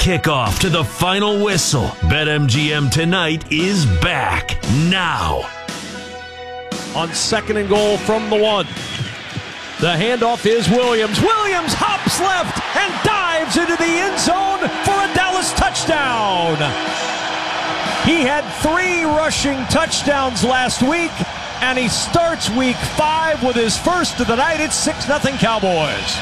kickoff to the final whistle. BetMGM Tonight is back now. On 2nd and goal from the 1. The handoff is Williams. Williams hops left and dives into the end zone for a Dallas touchdown. He had 3 rushing touchdowns last week, and he starts week 5 with his first of the night. It's 6-0 Cowboys.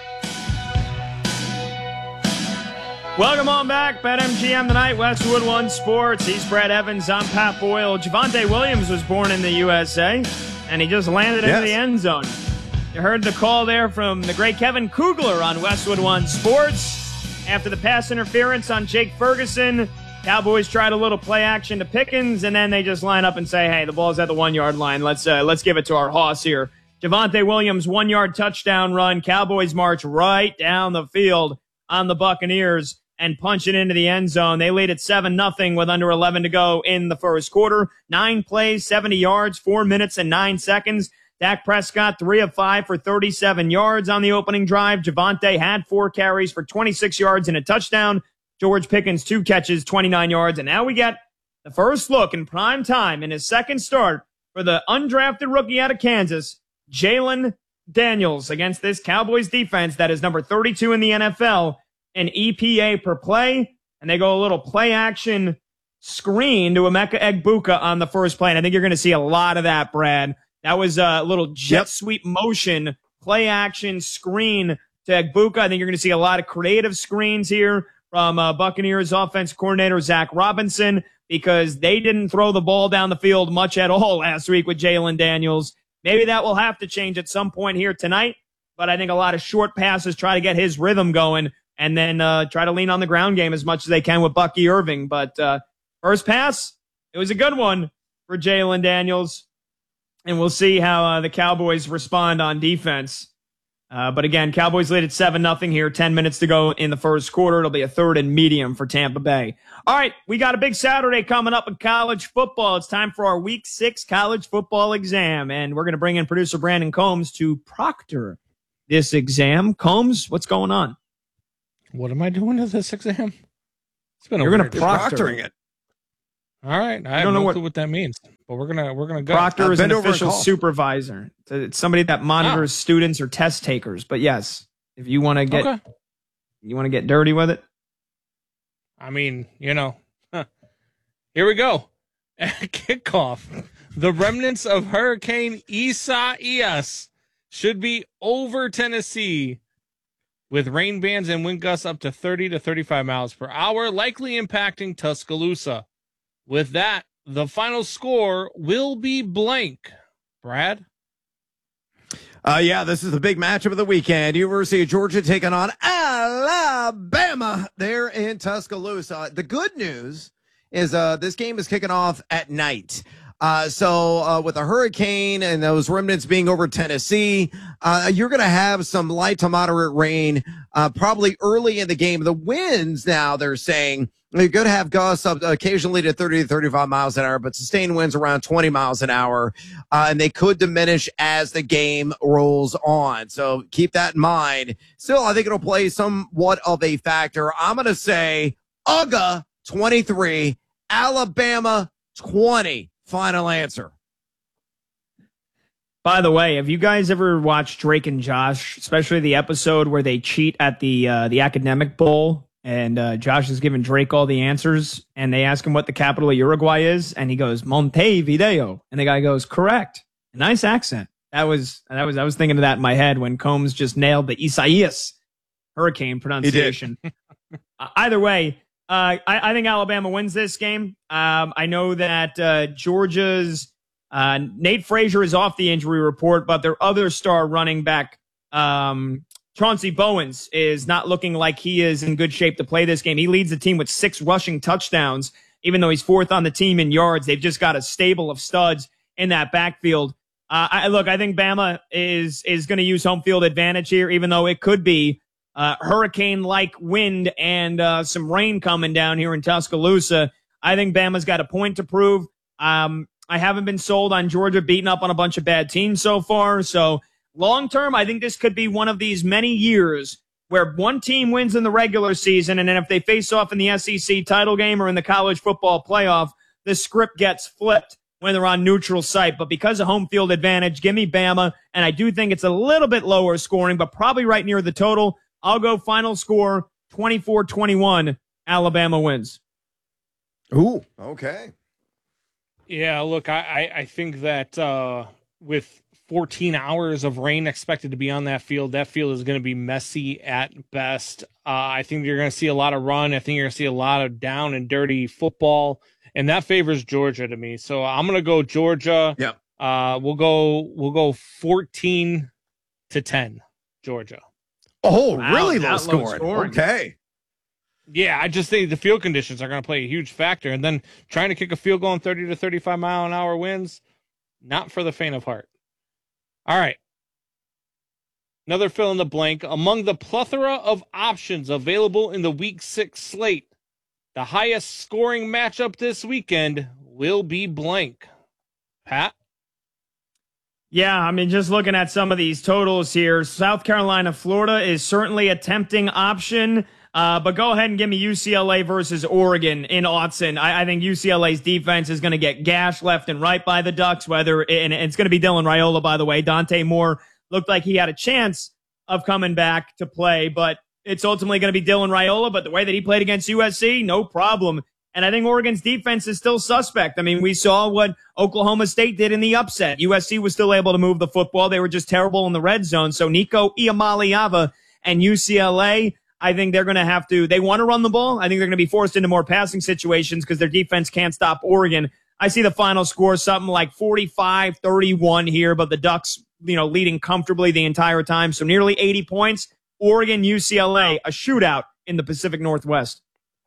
Welcome on back. BetMGM Tonight, Westwood One Sports. He's Brad Evans. I'm Pat Boyle. Javonte Williams was born in the USA, and he just landed into the end zone. You heard the call there from the great Kevin Kugler on Westwood One Sports. After the pass interference on Jake Ferguson, Cowboys tried a little play action to Pickens, and then they just line up and say, hey, the ball's at the 1-yard line. Let's give it to our hoss here. Javonte Williams, 1-yard touchdown run. Cowboys march right down the field on the Buccaneers and punch it into the end zone. They lead at 7-0 with under 11 to go in the first quarter. 9 plays, 70 yards, 4 minutes and 9 seconds. Dak Prescott, 3 of 5 for 37 yards on the opening drive. Javonte had 4 carries for 26 yards and a touchdown. George Pickens, 2 catches, 29 yards. And now we get the first look in prime time in his second start for the undrafted rookie out of Kansas, Jalen Daniels, against this Cowboys defense that is number 32 in the NFL. An EPA per play, and they go a little play action screen to Emeka Egbuka on the first play. And I think you're going to see a lot of that, Brad. That was a little jet sweep motion, play action screen to Egbuka. I think you're going to see a lot of creative screens here from Buccaneers offense coordinator Zach Robinson, because they didn't throw the ball down the field much at all last week with Jalen Daniels. Maybe that will have to change at some point here tonight, but I think a lot of short passes try to get his rhythm going, and then try to lean on the ground game as much as they can with Bucky Irving. But first pass, it was a good one for Jalen Daniels, and we'll see how the Cowboys respond on defense. But again, Cowboys lead at 7-0 here, 10 minutes to go in the first quarter. It'll be a 3rd and medium for Tampa Bay. All right, we got a big Saturday coming up in college football. It's time for our Week 6 college football exam, and we're going to bring in producer Brandon Combs to proctor this exam. Combs, what's going on? What am I doing to this exam? It's been You're going to proctoring it. All right, I have no clue what that means, but we're gonna go. Proctor is an official supervisor. It's somebody that monitors students or test takers. But yes, if you want to get dirty with it. I mean, here we go. At kickoff, the remnants of Hurricane Isaias should be over Tennessee, with rain bands and wind gusts up to 30 to 35 miles per hour, likely impacting Tuscaloosa. With that, the final score will be blank. Brad? This is the big matchup of the weekend. University of Georgia taking on Alabama there in Tuscaloosa. The good news is this game is kicking off at night. So with a hurricane and those remnants being over Tennessee, you're going to have some light to moderate rain probably early in the game. The winds now, they're saying, you're going to have gusts up occasionally to 30 to 35 miles an hour, but sustained winds around 20 miles an hour, and they could diminish as the game rolls on. So keep that in mind. Still, I think it'll play somewhat of a factor. I'm going to say UGA 23, Alabama 20. Final answer. By the way, have you guys ever watched Drake and Josh, especially the episode where they cheat at the academic bowl, and Josh is giving Drake all the answers, and they ask him what the capital of Uruguay is, and he goes Montevideo, and the guy goes correct. A nice accent. I was thinking of that in my head when Combs just nailed the Isaias hurricane pronunciation. Either way. I think Alabama wins this game. I know that Georgia's Nate Frazier is off the injury report, but their other star running back, Chauncey Bowens, is not looking like he is in good shape to play this game. He leads the team with 6 rushing touchdowns, even though he's 4th on the team in yards. They've just got a stable of studs in that backfield. I think Bama is going to use home field advantage here, even though it could be hurricane-like wind and some rain coming down here in Tuscaloosa. I think Bama's got a point to prove. I haven't been sold on Georgia beating up on a bunch of bad teams so far. So long-term, I think this could be one of these many years where one team wins in the regular season, and then if they face off in the SEC title game or in the college football playoff, the script gets flipped when they're on neutral site. But because of home field advantage, give me Bama, and I do think it's a little bit lower scoring, but probably right near the total. I'll go final score 24-21. Alabama wins. Ooh, okay. Yeah, look, I think that with 14 hours of rain expected to be on that field is going to be messy at best. I think you're going to see a lot of run. I think you're going to see a lot of down and dirty football, and that favors Georgia to me. So I'm going to go Georgia. Yeah. We'll go 14-10, Georgia. Oh, wow, really low scoring. Okay. Yeah, I just think the field conditions are going to play a huge factor. And then trying to kick a field goal in 30 to 35 mile an hour winds, not for the faint of heart. All right. Another fill in the blank. Among the plethora of options available in the Week 6 slate, the highest scoring matchup this weekend will be blank. Pat? Yeah, I mean, just looking at some of these totals here, South Carolina, Florida is certainly a tempting option. But go ahead and give me UCLA versus Oregon in Autzen. I think UCLA's defense is going to get gashed left and right by the Ducks, and it's going to be Dylan Raiola, by the way. Dante Moore looked like he had a chance of coming back to play, but it's ultimately going to be Dylan Raiola. But the way that he played against USC, no problem. And I think Oregon's defense is still suspect. I mean, we saw what Oklahoma State did in the upset. USC was still able to move the football. They were just terrible in the red zone. So Nico Iamaleava and UCLA, I think they're going to have to, they want to run the ball. I think they're going to be forced into more passing situations because their defense can't stop Oregon. I see the final score something like 45-31 here, but the Ducks, leading comfortably the entire time. So nearly 80 points. Oregon, UCLA, a shootout in the Pacific Northwest.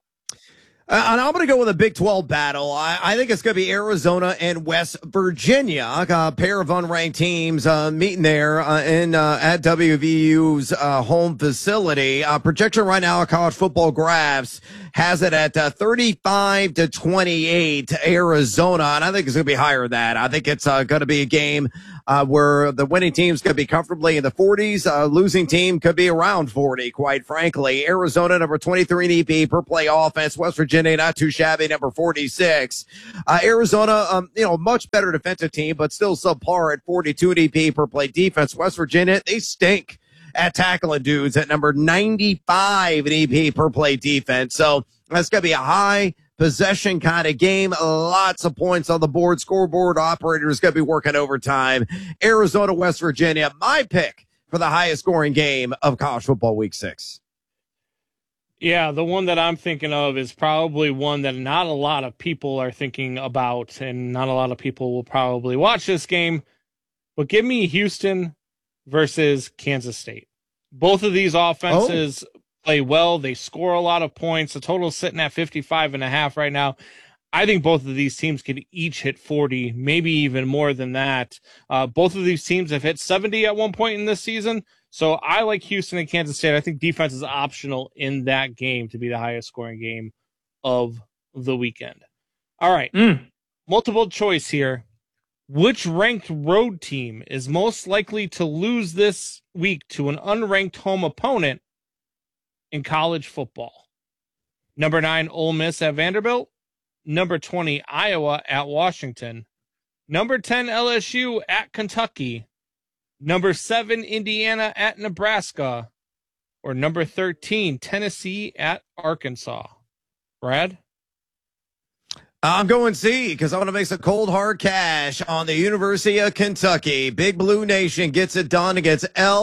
And I'm going to go with a Big 12 battle. I think it's going to be Arizona and West Virginia, a pair of unranked teams meeting there at WVU's home facility. Projection right now, College Football Graphs has it at 35-28 Arizona, and I think it's going to be higher than that. I think it's going to be a game where the winning team's going to be comfortably in the 40s. Losing team could be around 40, quite frankly. Arizona, number 23 in EP per play offense. West Virginia, not too shabby, number 46. Arizona, much better defensive team, but still subpar at 42 in EP per play defense. West Virginia, they stink at tackling dudes at number 95 in EP per play defense. So that's going to be a high possession kind of game. Lots of points on the board. Scoreboard operator is going to be working overtime. Arizona, West Virginia, my pick for the highest scoring game of college football week 6. Yeah, the one that I'm thinking of is probably one that not a lot of people are thinking about, and not a lot of people will probably watch this game. But give me Houston versus Kansas State. Both of these offenses play well. They score a lot of points. The total is sitting at 55.5 right now. I think both of these teams could each hit 40, maybe even more than that. Both of these teams have hit 70 at one point in this season. So I like Houston and Kansas State. I think defense is optional in that game to be the highest scoring game of the weekend. All right. Multiple choice here. Which ranked road team is most likely to lose this week to an unranked home opponent in college football? Number 9, Ole Miss at Vanderbilt. Number 20, Iowa at Washington. Number 10, LSU at Kentucky. Number 7, Indiana at Nebraska. Or number 13, Tennessee at Arkansas. Brad? I'm going C because I want to make some cold hard cash on the University of Kentucky. Big Blue Nation gets it done against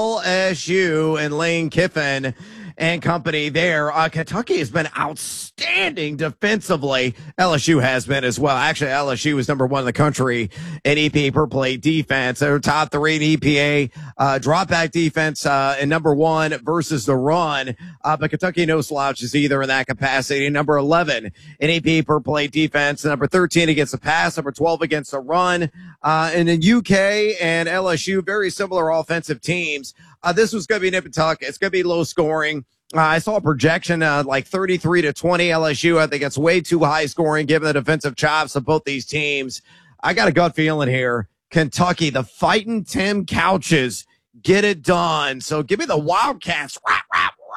LSU and Lane Kiffin and company there. Kentucky has been outstanding defensively. LSU has been as well. Actually, LSU is number 1 in the country in EPA per play defense. They're top 3 in EPA drop back defense and number 1 versus the run. But Kentucky no slouches either in that capacity. Number 11 in EPA per play defense. Number 13 against the pass. Number 12 against the run. And then UK and LSU, very similar offensive teams. This was going to be nip and tuck. It's going to be low scoring. I saw a projection like 33-20 LSU. I think it's way too high scoring given the defensive chops of both these teams. I got a gut feeling here. Kentucky, the fighting Tim Couches, get it done. So give me the Wildcats. Rap, rap,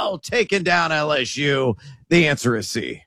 Cal taking down LSU. The answer is C.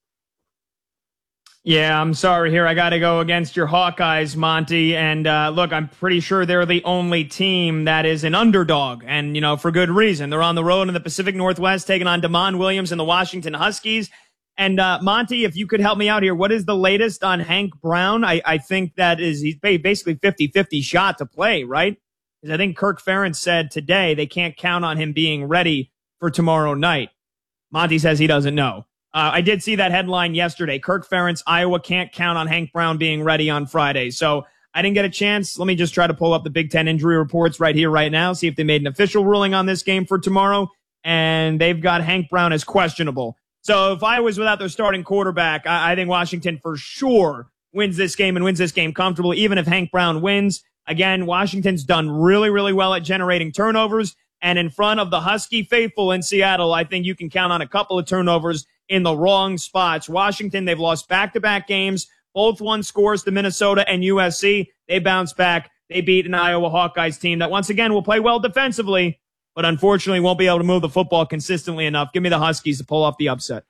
Yeah, I'm sorry here. I got to go against your Hawkeyes, Monty. And look, I'm pretty sure they're the only team that is an underdog. And, for good reason. They're on the road in the Pacific Northwest taking on Damon Williams and the Washington Huskies. And Monty, if you could help me out here, what is the latest on Hank Brown? I think that he's basically 50-50 shot to play, right? Because I think Kirk Ferentz said today they can't count on him being ready for tomorrow night. Monty says he doesn't know. I did see that headline yesterday. Kirk Ferentz, Iowa can't count on Hank Brown being ready on Friday. So I didn't get a chance. Let me just try to pull up the Big Ten injury reports right here, right now, see if they made an official ruling on this game for tomorrow. And they've got Hank Brown as questionable. So if Iowa's without their starting quarterback, I think Washington for sure wins this game and wins this game comfortably, even if Hank Brown wins. Again, Washington's done really, really well at generating turnovers. And in front of the Husky faithful in Seattle, I think you can count on a couple of turnovers in the wrong spots. Washington, they've lost back-to-back games, both won scores to Minnesota and USC. They bounced back. They beat an Iowa Hawkeyes team that, once again, will play well defensively, but unfortunately won't be able to move the football consistently enough. Give me the Huskies to pull off the upset.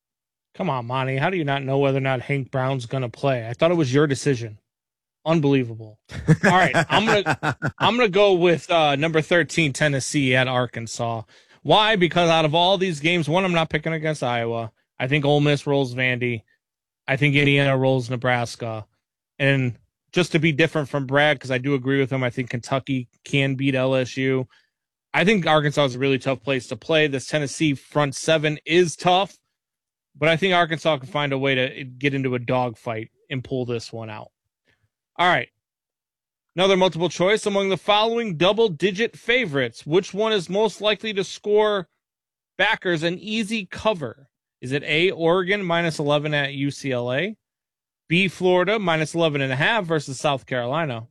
Come on, Monty. How do you not know whether or not Hank Brown's going to play? I thought it was your decision. Unbelievable. All right, I'm gonna go with number 13 Tennessee at Arkansas. Why? Because out of all these games, one, I'm not picking against Iowa. I think Ole Miss rolls Vandy. I think Indiana rolls Nebraska. And just to be different from Brad, because I do agree with him, I think Kentucky can beat LSU. I think Arkansas is a really tough place to play. This Tennessee front seven is tough, but I think Arkansas can find a way to get into a dogfight and pull this one out. All right. Another multiple choice among the following double-digit favorites. Which one is most likely to score backers an easy cover? Is it A, Oregon -11 at UCLA? B, Florida -11.5 versus South Carolina?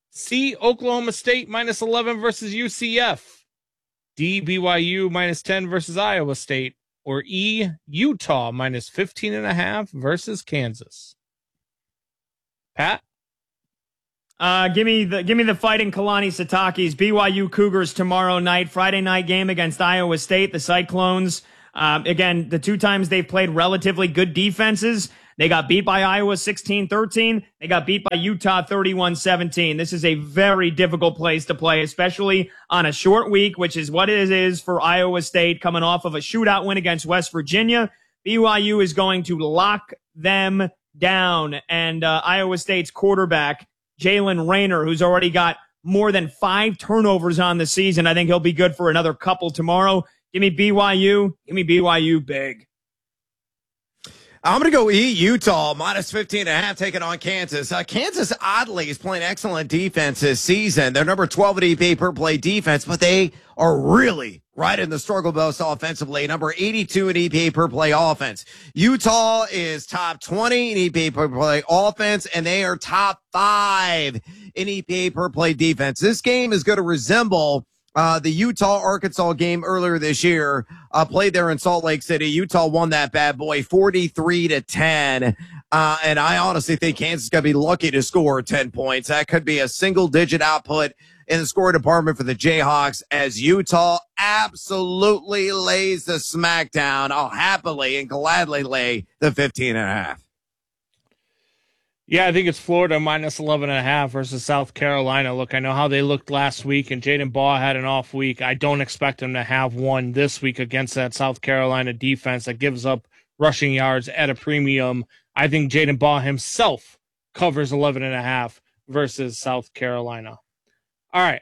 C, Oklahoma State -11 versus UCF? D, BYU -10 versus Iowa State? Or E, Utah -15.5 versus Kansas? Pat? Give me the Fighting Kalani Sitake's BYU Cougars tomorrow night, Friday night game against Iowa State. The Cyclones, again, the two times they've played relatively good defenses, they got beat by Iowa 16-13. They got beat by Utah 31-17. This is a very difficult place to play, especially on a short week, which is what it is for Iowa State coming off of a shootout win against West Virginia. BYU is going to lock them down, and Iowa State's quarterback, Jalen Rayner, who's already got more than 5 turnovers on the season. I think he'll be good for another couple tomorrow. Give me BYU. Give me BYU big. I'm going to go E, Utah, -15.5, taking on Kansas. Kansas, oddly, is playing excellent defense this season. They're number 12 at EP per play defense, but they are really right in the struggle bus offensively. Number 82 in EPA per play offense. Utah is top 20 in EPA per play offense, and they are top 5 in EPA per play defense. This game is going to resemble the Utah-Arkansas game earlier this year, played there in Salt Lake City. Utah won that bad boy 43-10. And I honestly think Kansas is going to be lucky to score 10 points. That could be a single-digit output in the score department for the Jayhawks as Utah absolutely lays the smackdown. I'll happily and gladly lay the 15.5. Yeah, I think it's Florida -11.5 versus South Carolina. Look, I know how they looked last week, and Jaden Baugh had an off week. I don't expect him to have one this week against that South Carolina defense that gives up rushing yards at a premium. I think Jaden Baugh himself covers 11.5 versus South Carolina. All right.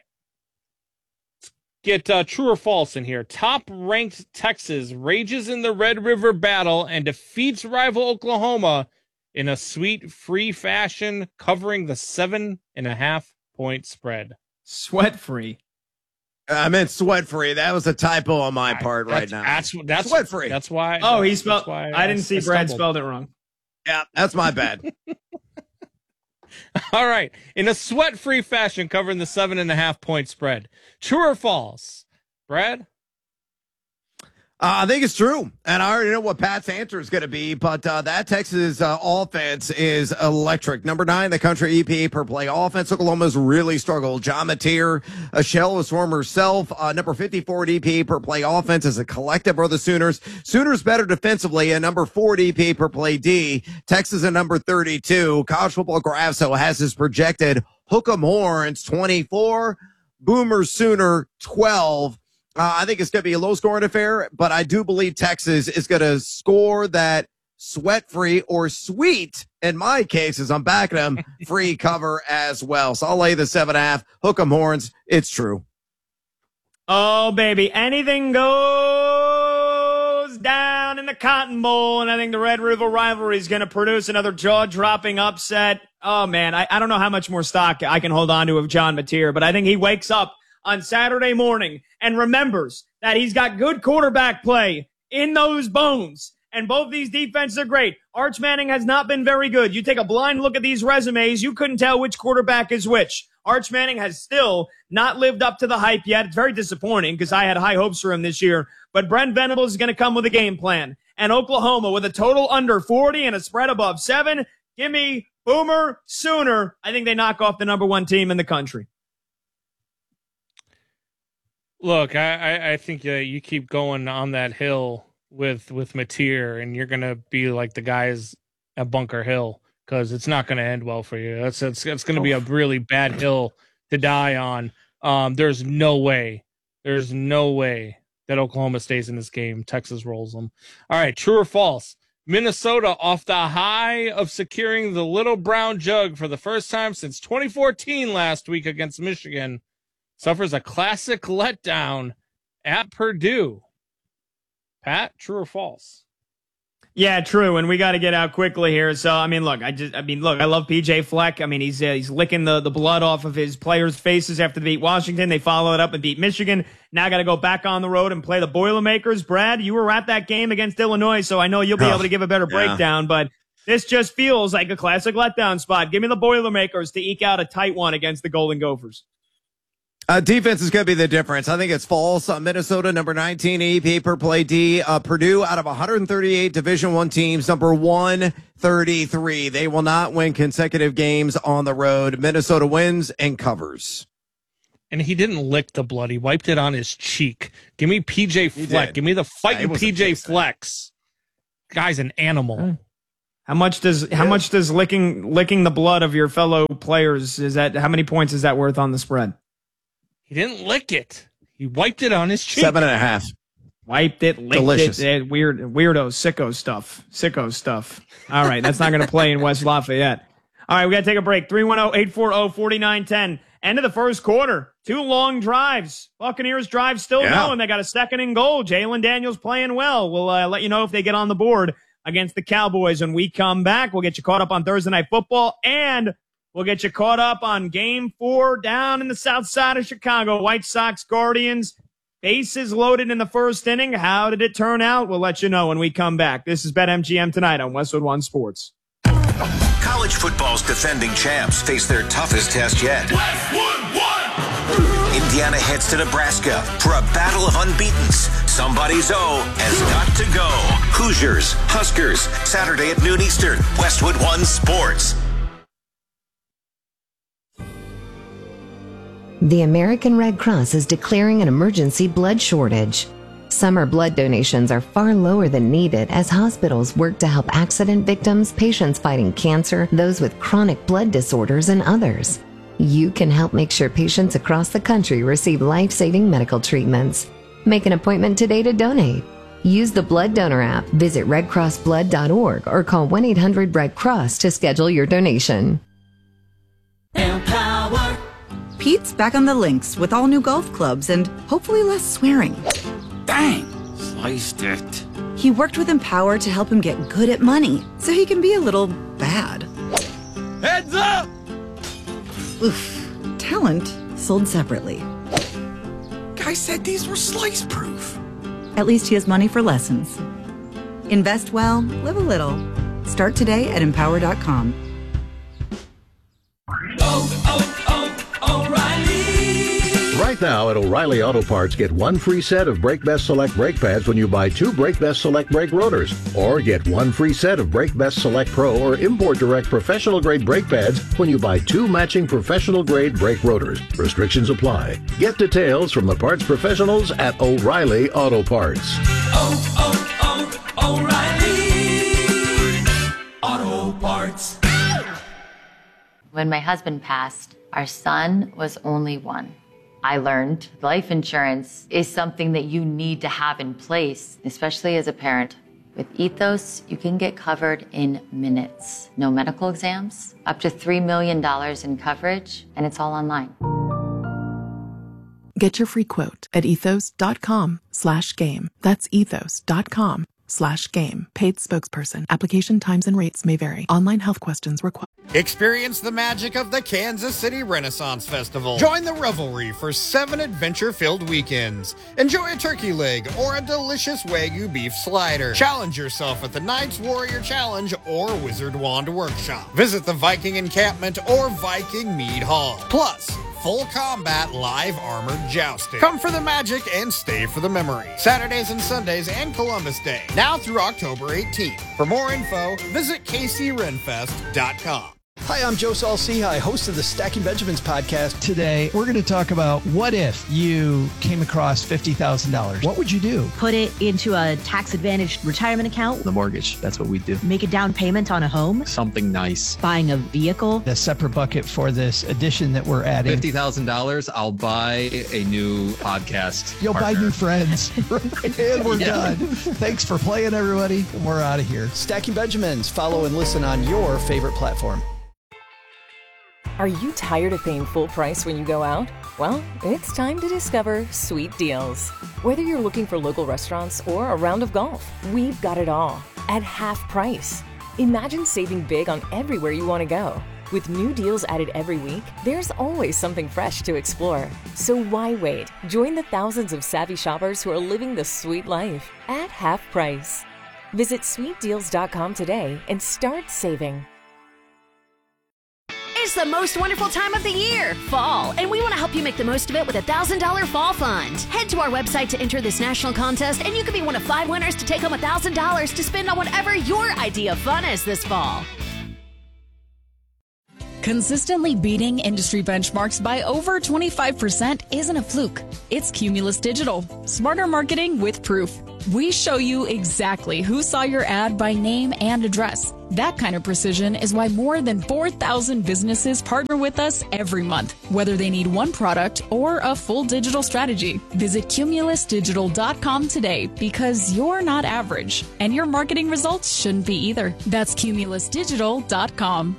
Let's get true or false in here. Top-ranked Texas rages in the Red River Battle and defeats rival Oklahoma in a sweet, free fashion, covering the 7.5-point spread. Sweat-free. I meant sweat-free. That was a typo on my part right now. That's sweat-free. That's why. Oh, he spelled. I didn't see Brad spelled it wrong. Yeah, that's my bad. All right. In a sweat-free fashion, covering the 7.5-point spread. True or false? Brad? I think it's true, and I already know what Pat's answer is going to be, but that Texas offense is electric. Number 9, the country EPA per play offense. Oklahoma's really struggled. John Mateer, a shell of Swarm herself. Number 54 EPA per play offense as a collective for the Sooners. Sooners better defensively, and number 4 EPA per play D. Texas at number 32. College Football Graphs has his projected Hook 'em Horns 24, Boomer Sooner 12. I think it's going to be a low-scoring affair, but I do believe Texas is going to score that sweat-free or sweet, in my case, as I'm backing them, free cover as well. So I'll lay the 7.5. Hook 'em Horns. It's true. Oh, baby. Anything goes down in the Cotton Bowl, and I think the Red River rivalry is going to produce another jaw-dropping upset. Oh, man, I don't know how much more stock I can hold on to of John Mateer, but I think he wakes up on Saturday morning and remembers that he's got good quarterback play in those bones. And both these defenses are great. Arch Manning has not been very good. You take a blind look at these resumes, you couldn't tell which quarterback is which. Arch Manning has still not lived up to the hype yet. It's very disappointing because I had high hopes for him this year. But Brent Venables is going to come with a game plan. And Oklahoma with a total under 40 and a spread above 7. Give me Boomer Sooner. I think they knock off the number 1 team in the country. Look, I think you keep going on that hill with Mateer, and you're going to be like the guys at Bunker Hill because it's not going to end well for you. It's going to be a really bad hill to die on. There's no way that Oklahoma stays in this game. Texas rolls them. All right, true or false? Minnesota, off the high of securing the Little Brown Jug for the first time since 2014 last week against Michigan, suffers a classic letdown at Purdue. Pat, true or false? Yeah, true. And we got to get out quickly here. So, I love PJ Fleck. He's licking the blood off of his players' faces after they beat Washington. They followed up and beat Michigan. Now got to go back on the road and play the Boilermakers. Brad, you were at that game against Illinois, so I know you'll be able to give a better breakdown, but this just feels like a classic letdown spot. Give me the Boilermakers to eke out a tight one against the Golden Gophers. Defense is going to be the difference. I think it's false. Minnesota, number 19 EPA per play D. Purdue, out of 138 Division I teams, number 133. They will not win consecutive games on the road. Minnesota wins and covers. And he didn't lick the blood. He wiped it on his cheek. Give me PJ Fleck. Give me the fighting PJ Flex. Guy's an animal. How much does licking the blood of your fellow players, how many points is that worth on the spread? He didn't lick it. He wiped it on his cheek. 7.5. Wiped it, licked Delicious. it. Weirdo, sicko stuff. All right, that's not going to play in West Lafayette. All right, we got to take a break. 310-840-4910. End of the first quarter. 2 long drives. Buccaneers drive still going. They got a 2nd and goal. Jalen Daniels playing well. We'll let you know if they get on the board against the Cowboys when we come back. We'll get you caught up on Thursday Night Football, and we'll get you caught up on Game 4 down in the south side of Chicago. White Sox Guardians. Bases loaded in the first inning. How did it turn out? We'll let you know when we come back. This is BetMGM tonight on Westwood One Sports. College football's defending champs face their toughest test yet. Indiana heads to Nebraska for a battle of unbeatens. Somebody's O has got to go. Hoosiers, Huskers, Saturday at noon Eastern. Westwood One Sports. The American Red Cross is declaring an emergency blood shortage. Summer blood donations are far lower than needed as hospitals work to help accident victims, patients fighting cancer, those with chronic blood disorders, and others. You can help make sure patients across the country receive life-saving medical treatments. Make an appointment today to donate. Use the Blood Donor app, visit redcrossblood.org, or call 1-800-RED-CROSS to schedule your donation. Empower. Pete's back on the links with all new golf clubs and hopefully less swearing. Dang, sliced it. He worked with Empower to help him get good at money so he can be a little bad. Heads up! Oof. Talent sold separately. Guy said these were slice proof. At least he has money for lessons. Invest well, live a little. Start today at Empower.com. Right Right now at O'Reilly Auto Parts, get one free set of Brake Best Select brake pads when you buy 2 Brake Best Select brake rotors. Or get one free set of Brake Best Select Pro or Import Direct professional grade brake pads when you buy 2 matching professional grade brake rotors. Restrictions apply. Get details from the parts professionals at O'Reilly Auto Parts. O'Reilly Auto Parts. When my husband passed, our son was only 1. I learned life insurance is something that you need to have in place, especially as a parent. With Ethos, you can get covered in minutes. No medical exams, up to $3 million in coverage, and it's all online. Get your free quote at ethos.com/game. That's ethos.com/game. Paid spokesperson. Application times and rates may vary. Online health questions required. Experience the magic of the Kansas City Renaissance Festival. Join the revelry for 7 adventure-filled weekends. Enjoy a turkey leg or a delicious Wagyu beef slider. Challenge yourself at the Knights Warrior Challenge or Wizard Wand Workshop. Visit the Viking Encampment or Viking Mead Hall. Plus, full combat live armored jousting. Come for the magic and stay for the memory. Saturdays and Sundays and Columbus Day. Now through October 18th. For more info, visit kcrenfest.com. Hi, I'm Joe Saul-Sehy, host of the Stacking Benjamins podcast. Today, we're going to talk about what if you came across $50,000? What would you do? Put it into a tax-advantaged retirement account. The mortgage, that's what we do. Make a down payment on a home. Something nice. Buying a vehicle. A separate bucket for this addition that we're adding. $50,000, I'll buy a new podcast You'll partner. buy new friends. And we're done. Thanks for playing, everybody. We're out of here. Stacking Benjamins. Follow and listen on your favorite platform. Are you tired of paying full price when you go out? Well, it's time to discover Sweet Deals. Whether you're looking for local restaurants or a round of golf, we've got it all at half price. Imagine saving big on everywhere you want to go. With new deals added every week, there's always something fresh to explore. So why wait? Join the thousands of savvy shoppers who are living the sweet life at half price. Visit sweetdeals.com today and start saving. It's the most wonderful time of the year, fall, and we want to help you make the most of it with a $1,000 fall fund. Head to our website to enter this national contest, and you could be one of 5 winners to take home $1,000 to spend on whatever your idea of fun is this fall. Consistently beating industry benchmarks by over 25% isn't a fluke. It's Cumulus Digital. Smarter marketing with proof. We show you exactly who saw your ad by name and address. That kind of precision is why more than 4,000 businesses partner with us every month, whether they need one product or a full digital strategy. Visit cumulusdigital.com today because you're not average, and your marketing results shouldn't be either. That's cumulusdigital.com.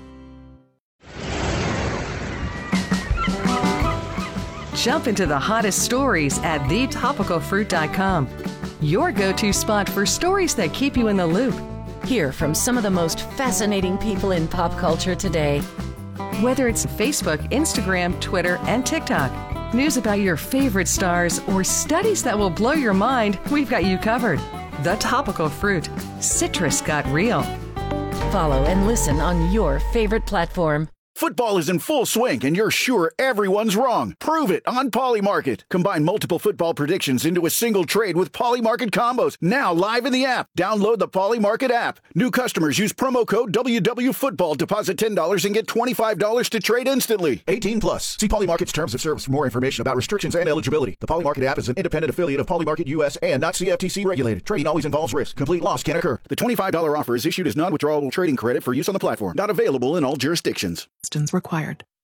Jump into the hottest stories at thetopicalfruit.com. Your go-to spot for stories that keep you in the loop. Hear from some of the most fascinating people in pop culture today. Whether it's Facebook, Instagram, Twitter, and TikTok, news about your favorite stars, or studies that will blow your mind, we've got you covered. The Topical Fruit. Citrus got real. Follow and listen on your favorite platform. Football is in full swing, and you're sure everyone's wrong. Prove it on Polymarket. Combine multiple football predictions into a single trade with Polymarket combos. Now live in the app. Download the Polymarket app. New customers use promo code WWFootball. Deposit $10 and get $25 to trade instantly. 18 plus. See Polymarket's terms of service for more information about restrictions and eligibility. The Polymarket app is an independent affiliate of Polymarket US and not CFTC regulated. Trading always involves risk. Complete loss can occur. The $25 offer is issued as non-withdrawable trading credit for use on the platform. Not available in all jurisdictions. Required.